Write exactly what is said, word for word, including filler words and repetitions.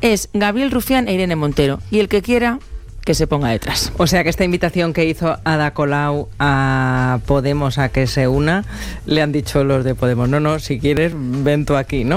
es Gabriel Rufián e Irene Montero. Y el que quiera, que se ponga detrás. O sea que esta invitación que hizo Ada Colau a Podemos a que se una, le han dicho los de Podemos, no, no, si quieres, ven tú aquí, ¿no?